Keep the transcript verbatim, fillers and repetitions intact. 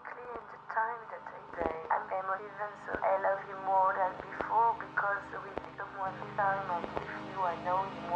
exactly in the time that I say I'm emotive and so I love you more than before because with someone time and with you I know you